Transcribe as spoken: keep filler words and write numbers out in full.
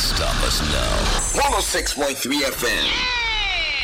Stop us now. one oh six point three F M.